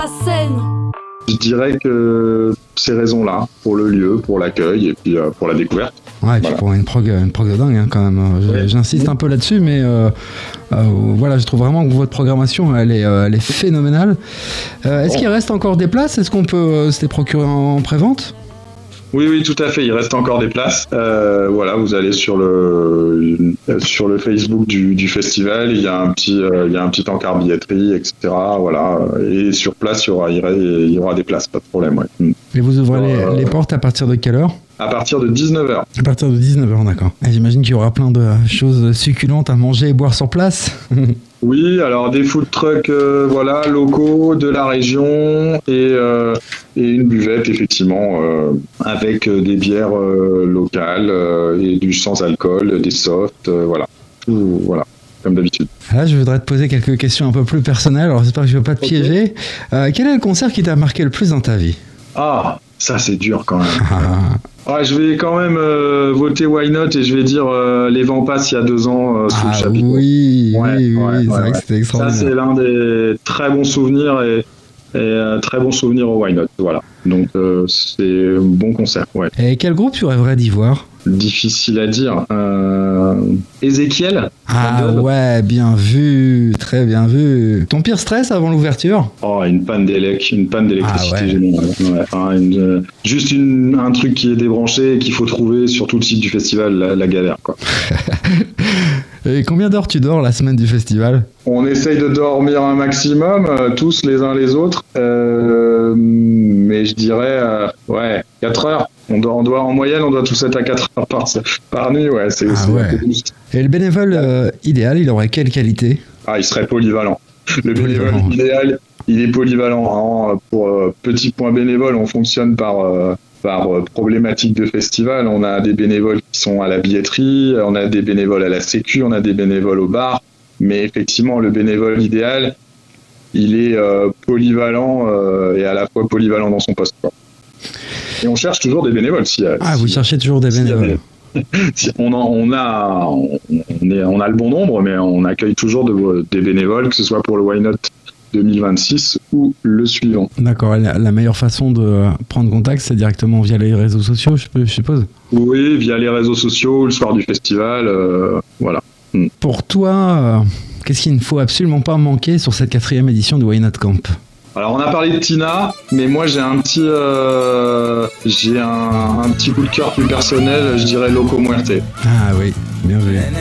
scène. Je dirais que ces raisons-là, pour le lieu, pour l'accueil et puis pour la découverte. Ouais, et puis pour une prog de dingue hein, quand même. J'insiste un peu là-dessus, mais voilà, je trouve vraiment que votre programmation, elle est phénoménale. Est-ce qu'il reste encore des places ? Est-ce qu'on peut se les procurer en pré-vente ? Oui, tout à fait. Il reste encore des places. Voilà, vous allez sur le Facebook du festival. Il y a un petit encart billetterie, etc. Voilà. Et sur place, il y aura des places, pas de problème. Ouais. Et vous ouvrez les portes à partir de quelle heure ? À partir de 19h. À partir de 19h, d'accord. Et j'imagine qu'il y aura plein de choses succulentes à manger et boire sur place. Oui, alors des food trucks locaux de la région et une buvette effectivement avec des bières locales et du sans alcool, des softs, voilà. Tout, voilà, comme d'habitude. Là, je voudrais te poser quelques questions un peu plus personnelles, alors j'espère que je ne vais pas te piéger. Quel est le concert qui t'a marqué le plus dans ta vie ? Ah, ça c'est dur quand même. Ouais, je vais quand même voter Why Not et je vais dire les vents passent il y a 2 ans sous le chapiteau. Oui, c'est vrai que c'était extraordinaire. Ça c'est l'un des très bons souvenirs et très bons souvenirs au Why Not. Voilà. Donc c'est un bon concert. Ouais. Et quel groupe tu rêverais d'y voir ? Difficile à dire. Ézéchiel. Ah ouais, bien vu, très bien vu. Ton pire stress avant l'ouverture ? Oh, une panne d'électricité générale. Ouais. Enfin, juste un truc qui est débranché et qu'il faut trouver sur tout le site du festival, la galère, quoi. Et combien d'heures tu dors la semaine du festival ? On essaye de dormir un maximum, tous les uns les autres, mais je dirais 4 heures. On doit en moyenne, on doit tous être à 4 heures par nuit, ouais. C'est un peu juste. Et le bénévole idéal, il aurait quelle qualité ? Il serait polyvalent. Le bénévole idéal, il est polyvalent. Hein. Pour petit point bénévole, on fonctionne par problématique de festival. On a des bénévoles qui sont à la billetterie, on a des bénévoles à la sécu, on a des bénévoles au bar. Mais effectivement, le bénévole idéal, il est polyvalent et à la fois polyvalent dans son poste, quoi. Et on cherche toujours des bénévoles. Vous cherchez toujours des bénévoles. On a le bon nombre, mais on accueille toujours des bénévoles, que ce soit pour le Why Not 2026 ou le suivant. D'accord. La meilleure façon de prendre contact, c'est directement via les réseaux sociaux, je suppose ? Oui, via les réseaux sociaux, le soir du festival, voilà. Pour toi, qu'est-ce qu'il ne faut absolument pas manquer sur cette 4e édition de Why Not Camp ? Alors on a parlé de Tina, mais moi j'ai un petit coup de cœur plus personnel, je dirais Loco Muerte. Ah oui, bien vu.